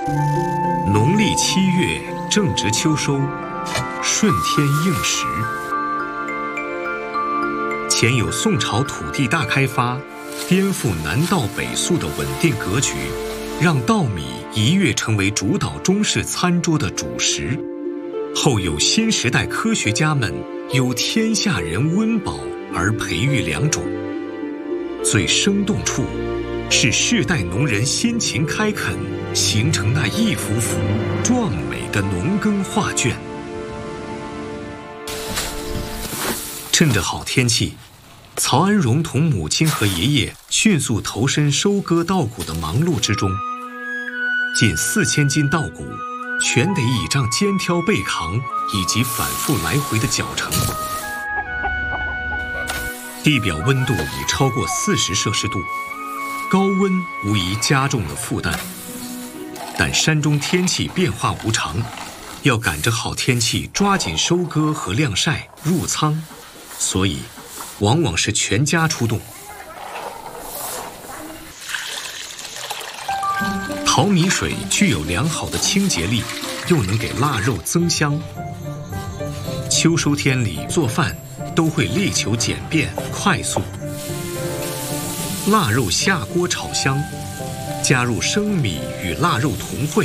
农历7月正值秋收，顺天应时。前有宋朝土地大开发，颠覆南稻北粟的稳定格局，让稻米一跃成为主导中式餐桌的主食。后有新时代科学家们有天下人温饱而培育良种。最生动处是世代农人辛勤开垦，形成那一幅幅壮美的农耕画卷。趁着好天气，曹安荣同母亲和爷爷迅速投身收割稻谷的忙碌之中。近4000斤稻谷，全得倚仗肩挑背扛以及反复来回的绞成。地表温度已超过40摄氏度，高温无疑加重了负担。但山中天气变化无常，要赶着好天气抓紧收割和晾晒入仓，所以往往是全家出动。淘米水具有良好的清洁力，又能给腊肉增香。秋收天里做饭都会力求简便快速。腊肉下锅炒香，加入生米与腊肉同烩，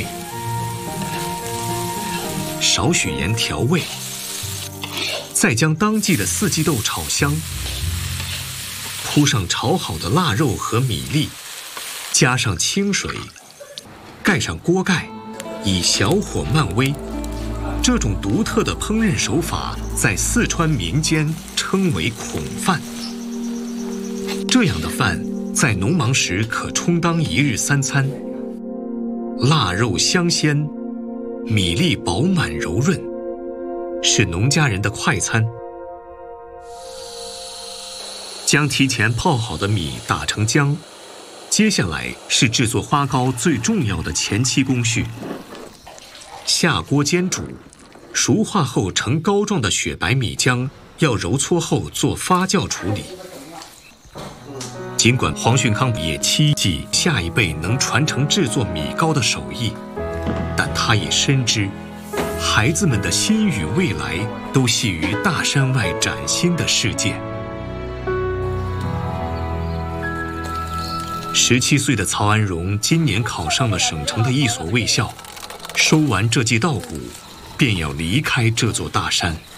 少许盐调味，再将当季的四季豆炒香，铺上炒好的腊肉和米粒，加上清水，盖上锅盖，以小火慢煨。这种独特的烹饪手法在四川民间称为孔饭。这样的饭在农忙时可充当一日三餐。腊肉香鲜，米粒饱满柔润，是农家人的快餐。将提前泡好的米打成浆，接下来是制作花糕最重要的前期工序。下锅煎煮，熟化后呈膏状的雪白米浆要揉搓后做发酵处理。尽管黄训康也期冀下一辈能传承制作米糕的手艺，但他也深知，孩子们的心与未来都系于大山外崭新的世界。17岁的曹安荣今年考上了省城的一所卫校，收完这季稻谷，便要离开这座大山。